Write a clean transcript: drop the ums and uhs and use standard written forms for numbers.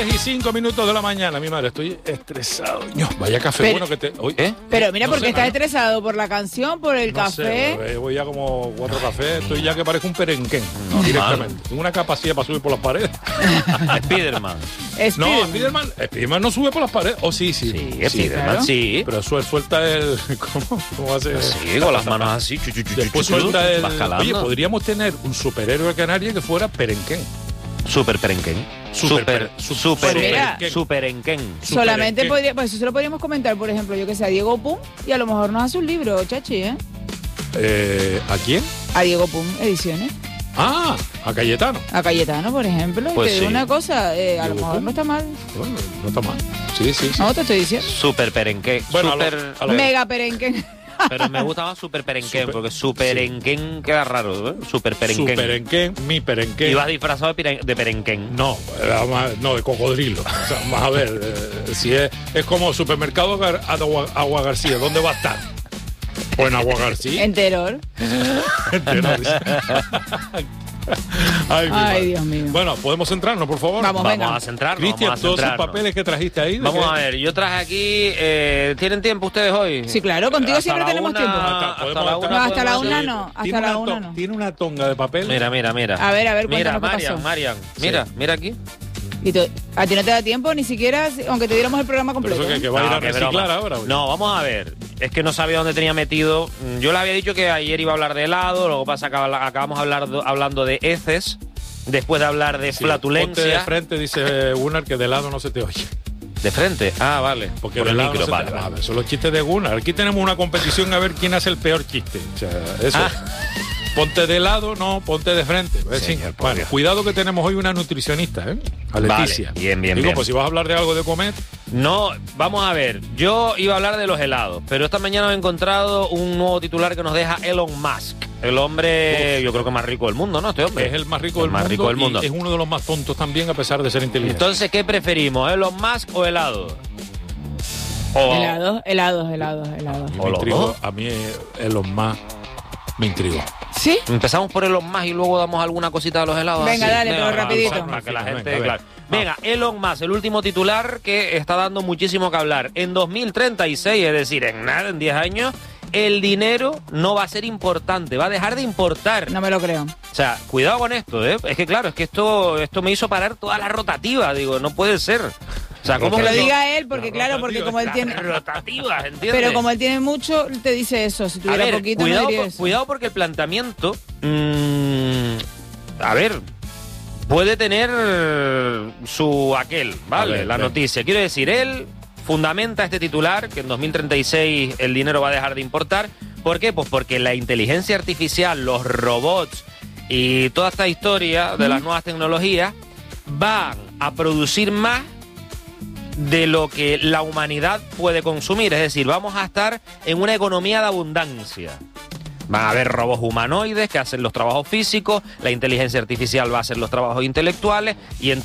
10:05 de la mañana, mi madre, estoy estresado. Vaya café bueno que te... Oye, Pero mira, no porque sé, estás ¿no? estresado por la canción, por el café. Sé, voy ya como 4 cafés, estoy ya que parezco un perenquén, directamente. Tengo una capacidad para subir por las paredes. Spiderman. No, Spiderman no sube por las paredes. Oh, sí. Sí, Spiderman, sí. Pero suelta el... ¿Cómo hace? Sí, con las manos así. Después suelta el... Va escalando. Oye, podríamos tener un superhéroe canario que fuera perenquén. Super perenquén. Super enquén. Solamente podría, pues eso se lo podríamos comentar, por ejemplo, yo que sé, a Diego Pum, y a lo mejor nos hace un libro, chachi, ¿eh? ¿A quién? A Diego Pum Ediciones. Ah, a Cayetano. A Cayetano, por ejemplo. Pues te digo sí. una cosa, a lo Diego mejor Pum. no está mal. Bueno, no está mal. Sí. No, te estoy diciendo. Super perenquén. Bueno, Super... a lo- Mega perenque. Pero me gusta más super perenquén, Super- porque super enquén queda raro, ¿eh? Super Su perenquén. perenquén, mi perenquén. Y vas disfrazado de perenquén. No, no, de cocodrilo. O sea, vamos a ver, si es como supermercado Agua García, ¿dónde va a estar? Pues en Agua García. En Terror. Ay, mi madre. Dios mío. Bueno, ¿podemos centrarnos, por favor? Vamos, venga. Vamos a centrarnos. Cristian, todos esos papeles que trajiste ahí. ¿de Vamos qué? a ver, yo traje aquí... ¿tienen tiempo ustedes hoy? Sí, claro, contigo Hasta siempre la tenemos una- tiempo. Hasta Podemos la estar- una. No, hasta la podemos una seguir. no. Hasta Tiene la una una no. Tiene una tonga de papel. Mira. A ver, Mira, cuéntanos qué pasó. Marian. Mira aquí. Y a ti no te da tiempo ni siquiera, aunque te diéramos el programa Por completo. eso ¿eh? que va a ir a qué reciclar broma. ahora. Oye. No, vamos a ver. Es que no sabía dónde tenía metido. Yo le había dicho que ayer iba a hablar de helado, luego pasa que acabamos hablando de heces, después de hablar de Sí, flatulencia. ponte de frente, dice Gunnar, que de lado no se te oye. ¿De frente? Ah, vale. Porque Por de el lado micro, no se te... vale. A ver, son los chistes de Gunnar. Aquí tenemos una competición a ver quién hace el peor chiste. O sea, eso. Ponte de lado, no, ponte de frente. Señor, por Bueno, Dios. cuidado que tenemos hoy una nutricionista, ¿eh? A Leticia. Vale, bien. Digo, pues si vas a hablar de algo de comer, No, vamos a ver. Yo iba a hablar de los helados, pero esta mañana he encontrado un nuevo titular que nos deja Elon Musk. El hombre, yo creo que más rico del mundo, ¿no? Este hombre. es el más rico, El más rico del mundo. y es uno de los más tontos también, a pesar de ser inteligente. Entonces, ¿qué preferimos? ¿Elon Musk o helado? Helados. me o los intrigó, dos. a mí Elon Musk me intrigó. ¿Sí? Empezamos por Elon Musk y luego damos alguna cosita de los helados. Venga, así. dale, pero rapidito. Para que la gente, Venga, claro. Venga, Elon Musk, el último titular que está dando muchísimo que hablar. En 2036, es decir, en nada, en 10 años, el dinero no va a ser importante, va a dejar de importar. No me lo creo. O sea, cuidado con esto, ¿eh? Es que claro, es que esto me hizo parar toda la rotativa, digo, no puede ser. O sea, ¿cómo Que lo que no? diga él, porque claro, porque como él tiene... Rotativas, ¿entiendes? Pero como él tiene mucho, te dice eso. Si A tuviera ver, poquito, no diría eso. cuidado porque el planteamiento, a ver, puede tener su aquel, ¿vale? A ver, la ven. noticia. Quiero decir, él fundamenta este titular, que en 2036 el dinero va a dejar de importar. ¿Por qué? Pues porque la inteligencia artificial, los robots y toda esta historia de las nuevas tecnologías van a producir más de lo que la humanidad puede consumir. Es decir, vamos a estar en una economía de abundancia. Van a haber robots humanoides que hacen los trabajos físicos, la inteligencia artificial va a hacer los trabajos intelectuales y